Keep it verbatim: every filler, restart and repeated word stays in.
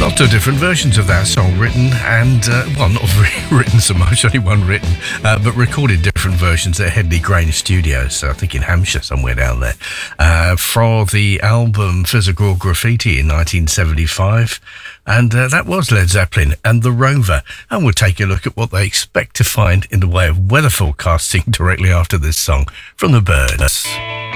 Lots of different versions of that song written and, uh, well, not written so much, only one written, uh, but recorded different versions at Headley Grange Studios, so I think in Hampshire, somewhere down there, uh, for the album Physical Graffiti in nineteen seventy-five. And uh, that was Led Zeppelin and The Rover. And we'll take a look at what they expect to find in the way of weather forecasting directly after this song from the Byrds.